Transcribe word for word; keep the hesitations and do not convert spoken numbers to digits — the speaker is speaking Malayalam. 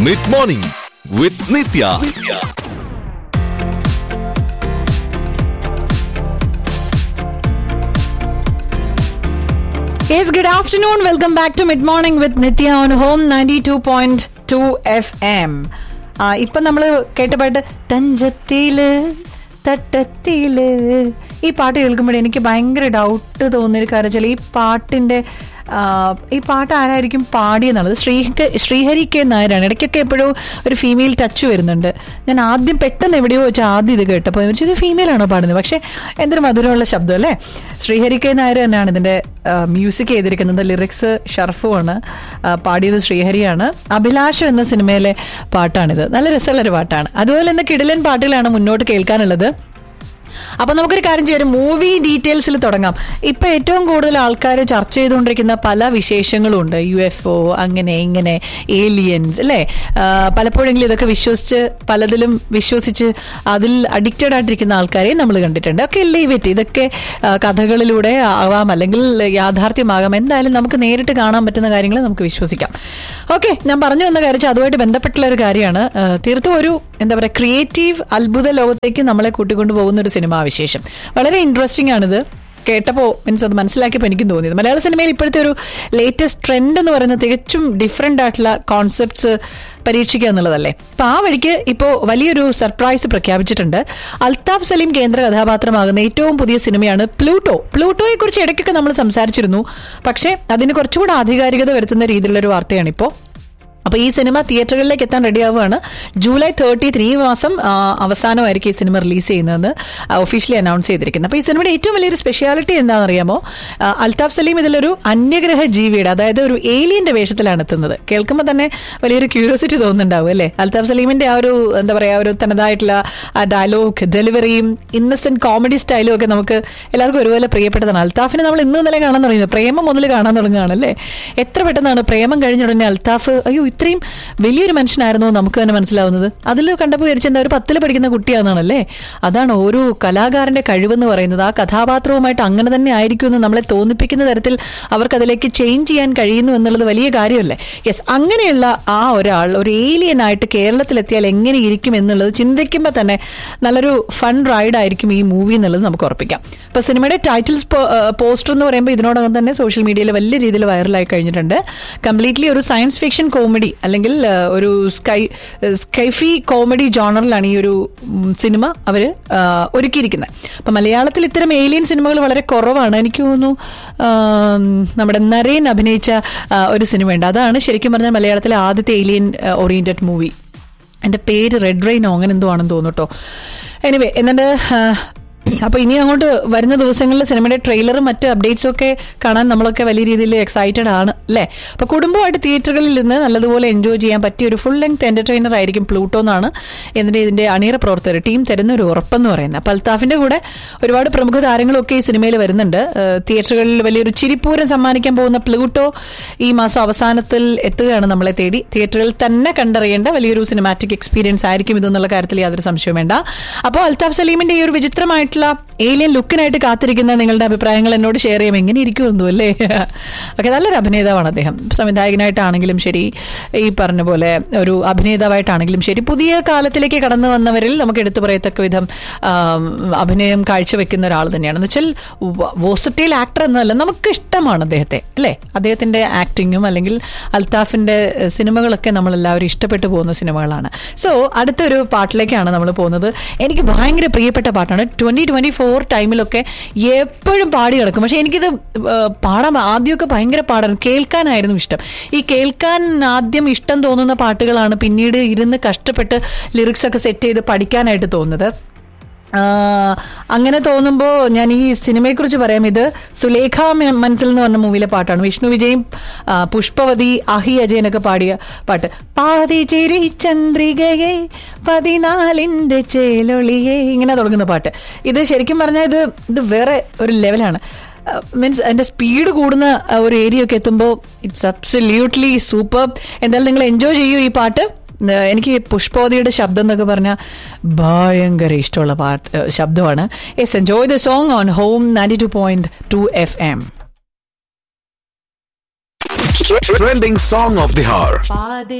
Mid Morning with Nitya. Yes, good afternoon. Welcome back to Mid Morning with Nitya on Home ninety-two point two F M. ഇപ്പം നമ്മൾ കേട്ട പാട്ട് തഞ്ചത്തില് തട്ടത്തില്, ഈ പാട്ട് കേൾക്കുമ്പോഴേ എനിക്ക് ഭയങ്കര ഡൗട്ട് തോന്നിയൊരു കാര്യം വെച്ചാൽ ഈ പാട്ടിൻ്റെ ഈ പാട്ട് ആരായിരിക്കും പാടിയെന്നുള്ളത്. ശ്രീ ശ്രീഹരി കെ നായരാണ്. ഇടയ്ക്കൊക്കെ എപ്പോഴും ഒരു ഫീമെയിൽ ടച്ച് വരുന്നുണ്ട്. ഞാൻ ആദ്യം പെട്ടെന്ന് എവിടെയോ വെച്ചാൽ ആദ്യം ഇത് കേട്ടപ്പോൾ വെച്ചാൽ ഇത് ഫീമെയിലാണോ പാടുന്നത്, പക്ഷേ എന്തൊരു മധുരമുള്ള ശബ്ദം അല്ലേ. ശ്രീഹരി കെ നായർ തന്നെയാണ് ഇതിൻ്റെ മ്യൂസിക് ചെയ്തിരിക്കുന്നത്. ലിറിക്സ് ഷർഫുമാണ്, പാടിയത് ശ്രീഹരിയാണ്. അഭിലാഷം എന്ന സിനിമയിലെ പാട്ടാണിത്. നല്ല രസമുള്ളൊരു പാട്ടാണ്. അതുപോലെ തന്നെ കിടിലൻ പാട്ടുകളാണ് മുന്നോട്ട് കേൾക്കാനുള്ളത്. അപ്പം നമുക്കൊരു കാര്യം ചെയ്യാം, മൂവി ഡീറ്റെയിൽസിൽ തുടങ്ങാം. ഇപ്പം ഏറ്റവും കൂടുതൽ ആൾക്കാർ ചർച്ച ചെയ്തുകൊണ്ടിരിക്കുന്ന പല വിശേഷങ്ങളും ഉണ്ട്. യു എഫ് ഒ, അങ്ങനെ ഇങ്ങനെ, ഏലിയൻസ് അല്ലേ. പലപ്പോഴെങ്കിലും ഇതൊക്കെ വിശ്വസിച്ച് പലതിലും വിശ്വസിച്ച് അതിൽ അഡിക്റ്റഡ് ആയിട്ടിരിക്കുന്ന ആൾക്കാരെയും നമ്മൾ കണ്ടിട്ടുണ്ട്. ഒക്കെ ഇല്ലേ ഇവറ്റ് ഇതൊക്കെ കഥകളിലൂടെ ആവാം, അല്ലെങ്കിൽ യാഥാർത്ഥ്യമാകാം. എന്തായാലും നമുക്ക് നേരിട്ട് കാണാൻ പറ്റുന്ന കാര്യങ്ങൾ നമുക്ക് വിശ്വസിക്കാം. ഓക്കെ, ഞാൻ പറഞ്ഞു വന്ന കാര്യം അതുമായിട്ട് ബന്ധപ്പെട്ടുള്ള ഒരു കാര്യമാണ്. തീർത്തും ഒരു എന്താ പറയുക, ക്രിയേറ്റീവ് അത്ഭുത ലോകത്തേക്ക് നമ്മളെ കൂട്ടിക്കൊണ്ടു പോകുന്ന ഒരു സിനിമാ വിശേഷം. വളരെ ഇൻട്രസ്റ്റിംഗ് ആണിത്. കേട്ടപ്പോൾ മീൻസ് അത് മനസ്സിലാക്കിയപ്പോൾ എനിക്കും തോന്നിയത് മലയാള സിനിമയിൽ ഇപ്പോഴത്തെ ഒരു ലേറ്റസ്റ്റ് ട്രെൻഡ് എന്ന് പറയുന്നത് തികച്ചും ഡിഫറെൻ്റ് ആയിട്ടുള്ള കോൺസെപ്റ്റ്സ് പരീക്ഷിക്കുക എന്നുള്ളതല്ലേ. അപ്പോൾ ആ വഴിക്ക് ഇപ്പോൾ വലിയൊരു സർപ്രൈസ് പ്രഖ്യാപിച്ചിട്ടുണ്ട്. അൽത്താഫ് സലീം കേന്ദ്ര കഥാപാത്രമാകുന്ന ഏറ്റവും പുതിയ സിനിമയാണ് പ്ലൂട്ടോ. പ്ലൂട്ടോയെ കുറിച്ച് ഇടയ്ക്കൊക്കെ നമ്മൾ സംസാരിച്ചിരുന്നു, പക്ഷേ അതിന് കുറച്ചുകൂടെ ആധികാരികത വരുത്തുന്ന രീതിയിലുള്ളൊരു വാർത്തയാണ് ഇപ്പോൾ. അപ്പോൾ ഈ സിനിമ തിയേറ്ററുകളിലേക്ക് എത്താൻ റെഡിയാവുകയാണ്. ജൂലൈ തേർട്ടീത്ത് ഈ മാസം അവസാനമായിരിക്കും ഈ സിനിമ റിലീസ് ചെയ്യുന്നതെന്ന് ഒഫീഷ്യലി അനൗൺസ് ചെയ്തിരിക്കുന്നത്. അപ്പോൾ ഈ സിനിമയുടെ ഏറ്റവും വലിയൊരു സ്പെഷ്യാലിറ്റി എന്താണെന്നറിയാമോ? അൽത്താഫ് സലീം ഇതിലൊരു അന്യഗ്രഹ ജീവിയുടെ, അതായത് ഒരു ഏലിയൻ്റെ വേഷത്തിലാണ് എത്തുന്നത്. കേൾക്കുമ്പോൾ തന്നെ വലിയൊരു ക്യൂരിയോസിറ്റി തോന്നുന്നുണ്ടാവും അല്ലേ. അൽത്താഫ് സലീമിൻ്റെ ആ ഒരു എന്താ പറയുക, ഒരു തനതായിട്ടുള്ള ഡയലോഗ് ഡെലിവറിയും ഇന്നസെന്റ് കോമഡി സ്റ്റൈലും ഒക്കെ നമുക്ക് എല്ലാവർക്കും ഒരുപോലെ പ്രിയപ്പെട്ടതാണ്. അൽത്താഫിനെ നമ്മൾ ഇന്ന് ഇന്നലെ കാണാൻ തുടങ്ങിയത്, പ്രേമം മുതൽ കാണാൻ തുടങ്ങുകയാണല്ലേ. എത്ര പെട്ടെന്നാണ് പ്രേമം കഴിഞ്ഞ ഉടനെ അൽത്താഫ് അയ്യോ ഇത്രയും വലിയൊരു മനുഷ്യനായിരുന്നു നമുക്ക് തന്നെ മനസ്സിലാവുന്നത്. അതിൽ കണ്ടപ്പോൾ വിചാരിച്ച എന്താ ഒരു പത്തിൽ പഠിക്കുന്ന കുട്ടിയാണെന്നല്ലേ. അതാണ് ഓരോ കലാകാരന്റെ കഴിവെന്ന് പറയുന്നത്. ആ കഥാപാത്രവുമായിട്ട് അങ്ങനെ തന്നെ ആയിരിക്കുമെന്ന് നമ്മളെ തോന്നിപ്പിക്കുന്ന തരത്തിൽ അവർക്ക് അതിലേക്ക് ചേഞ്ച് ചെയ്യാൻ കഴിയുന്നു എന്നുള്ളത് വലിയ കാര്യമല്ലേ. യെസ്, അങ്ങനെയുള്ള ആ ഒരാൾ ഒരു ഏലിയൻ ആയിട്ട് കേരളത്തിലെത്തിയാൽ എങ്ങനെ ഇരിക്കും എന്നുള്ളത് ചിന്തിക്കുമ്പോൾ തന്നെ നല്ലൊരു ഫൺ റൈഡ് ആയിരിക്കും ഈ മൂവി എന്നുള്ളത് നമുക്ക് ഉറപ്പിക്കാം. അപ്പോൾ സിനിമയുടെ ടൈറ്റിൽസ് പോസ്റ്റർ എന്ന് പറയുമ്പോൾ ഇതിനോടകം തന്നെ സോഷ്യൽ മീഡിയയിൽ വലിയ രീതിയിൽ വൈറലായി കഴിഞ്ഞിട്ടുണ്ട്. കംപ്ലീറ്റ്ലി ഒരു സയൻസ് ഫിക്ഷൻ കോമഡി അല്ലെങ്കിൽ ഒരു സ്കൈ സ്കൈഫി കോമഡി ജോണറിലാണ് ഈ ഒരു സിനിമ അവർ ഒരുക്കിയിരിക്കുന്നത്. അപ്പം മലയാളത്തിൽ ഇത്തരം ഏലിയൻ സിനിമകൾ വളരെ കുറവാണ്. എനിക്ക് തോന്നുന്നു നമ്മുടെ നരേൻ അഭിനയിച്ച ഒരു സിനിമയുണ്ട്, അതാണ് ശരിക്കും പറഞ്ഞാൽ മലയാളത്തിലെ ആദ്യത്തെ ഏലിയൻ ഓറിയന്റഡ് മൂവി. എൻ്റെ പേര് റെഡ് റെയിനോ അങ്ങനെ എന്തോ ആണെന്ന് തോന്നുന്നു കേട്ടോ. എനിവേ, എന്നിട്ട് അപ്പോൾ ഇനി അങ്ങോട്ട് വരുന്ന ദിവസങ്ങളിൽ സിനിമയുടെ ട്രെയിലറും മറ്റ് അപ്ഡേറ്റ്സും ഒക്കെ കാണാൻ നമ്മളൊക്കെ വലിയ രീതിയിൽ എക്സൈറ്റഡ് ആണ് അല്ലേ. അപ്പോൾ കുടുംബമായിട്ട് തിയേറ്ററുകളിൽ നിന്ന് നല്ലതുപോലെ എൻജോയ് ചെയ്യാൻ പറ്റിയ ഒരു ഫുൾ ലെങ്ത് എന്റർടൈനർ ആയിരിക്കും പ്ലൂട്ടോ എന്നാണ് എന്നിട്ട് ഇതിൻ്റെ അണിയറ പ്രവർത്തകർ ടീം തരുന്ന ഒരു ഉറപ്പെന്ന് പറയുന്നത്. അപ്പോൾ അൽത്താഫിൻ്റെ കൂടെ ഒരുപാട് പ്രമുഖ താരങ്ങളൊക്കെ ഈ സിനിമയിൽ വരുന്നുണ്ട്. തിയേറ്ററുകളിൽ വലിയൊരു ചിരിപ്പൂരം സമ്മാനിക്കാൻ പോകുന്ന പ്ലൂട്ടോ ഈ മാസം അവസാനത്തിൽ എത്തുകയാണ് നമ്മളെ തേടി. തിയേറ്ററുകളിൽ തന്നെ കണ്ടറിയേണ്ട വലിയൊരു സിനിമാറ്റിക് എക്സ്പീരിയൻസ് ആയിരിക്കും ഇതെന്നുള്ള കാര്യത്തിൽ യാതൊരു സംശയവും വേണ്ട. അപ്പോൾ അൽത്താഫ് സലീമിൻ്റെ ഈ ഒരു വിചിത്രമായിട്ടുള്ള ഏലിയൻ ലുക്കിനായിട്ട് കാത്തിരിക്കുന്ന നിങ്ങളുടെ അഭിപ്രായങ്ങൾ എന്നോട് ഷെയർ ചെയ്യാം. എങ്ങനെ ഇരിക്കുമെന്നു അല്ലേ. ഓക്കെ, നല്ലൊരു അഭിനേതാവാണ് അദ്ദേഹം. സംവിധായകനായിട്ടാണെങ്കിലും ശരി, ഈ പറഞ്ഞ പോലെ ഒരു അഭിനേതാവായിട്ടാണെങ്കിലും ശരി, പുതിയ കാലത്തിലേക്ക് കടന്നു വന്നവരിൽ നമുക്ക് എടുത്തു പറയത്തക്ക വിധം അഭിനയം കാഴ്ചവെക്കുന്ന ഒരാൾ തന്നെയാണ്. എന്ന് വെച്ചാൽ വേഴ്സറ്റൈൽ ആക്ടർ എന്നല്ല, നമുക്ക് ഇഷ്ടമാണ് അദ്ദേഹത്തെ അല്ലേ. അദ്ദേഹത്തിൻ്റെ ആക്ടിങ്ങും അല്ലെങ്കിൽ അൽത്താഫിൻ്റെ സിനിമകളൊക്കെ നമ്മളെല്ലാവരും ഇഷ്ടപ്പെട്ടു പോകുന്ന സിനിമകളാണ്. സോ അടുത്തൊരു പാട്ടിലേക്കാണ് നമ്മൾ പോകുന്നത്. എനിക്ക് ഭയങ്കര പ്രിയപ്പെട്ട പാട്ടാണ്. ട്വന്റി ട്വന്റി ഫോർ ടൈമിലൊക്കെ എപ്പോഴും പാടി കിടക്കും. പക്ഷെ എനിക്കിത് പാടാൻ ആദ്യമൊക്കെ ഭയങ്കര പാടാൻ കേൾക്കാനായിരുന്നു ഇഷ്ടം. ഈ കേൾക്കാൻ ആദ്യം ഇഷ്ടം തോന്നുന്ന പാട്ടുകളാണ് പിന്നീട് ഇരുന്ന് കഷ്ടപ്പെട്ട് ലിറിക്സ് ഒക്കെ സെറ്റ് ചെയ്ത് പഠിക്കാനായിട്ട് തോന്നുന്നത്. അങ്ങനെ തോന്നുമ്പോൾ ഞാൻ ഈ സിനിമയെക്കുറിച്ച് പറയാം. ഇത് സുലേഖ മനസ്സിൽ എന്ന് പറഞ്ഞ മൂവിയിലെ പാട്ടാണ്. വിഷ്ണു വിജയും പുഷ്പവതി അഹി അജയനൊക്കെ പാടിയ പാട്ട്. പാതി ചിരി ചന്ദ്രികയെ പതിനാലിൻ്റെ ചേലൊളിയെ, ഇങ്ങനെ തുടങ്ങുന്ന പാട്ട്. ഇത് ശരിക്കും പറഞ്ഞാൽ ഇത് ഇത് വേറെ ഒരു ലെവലാണ്. മീൻസ് അതിൻ്റെ സ്പീഡ് കൂടുന്ന ഒരു ഏരിയ ഒക്കെ എത്തുമ്പോൾ ഇറ്റ്സ് അബ്സല്യൂട്ട്ലി സൂപ്പർ. എന്തായാലും നിങ്ങൾ എൻജോയ് ചെയ്യൂ ഈ പാട്ട്. എനിക്ക് പുഷ്പവതിയുടെ ശബ്ദം എന്നൊക്കെ പറഞ്ഞാൽ ഭയങ്കര ഇഷ്ടമുള്ള പാട്ട് ശബ്ദമാണ്. Yes, enjoy the song on home ninety two point two F M. Trending song of the hour.